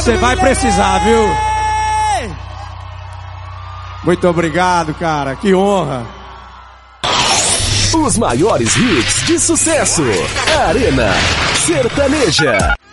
Você vai precisar, viu? Muito obrigado, cara. Que honra. Os maiores hits de sucesso. Arena Sertaneja.